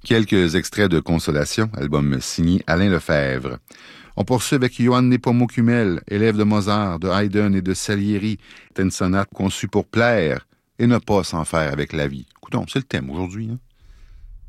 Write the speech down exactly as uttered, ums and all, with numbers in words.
Quelques extraits de Consolation, album signé Alain Lefebvre. On poursuit avec Johann Nepomuk-Hummel, élève de Mozart, de Haydn et de Salieri. C'est une sonate conçue pour plaire et ne pas s'en faire avec la vie. Écoutons, c'est le thème aujourd'hui, hein?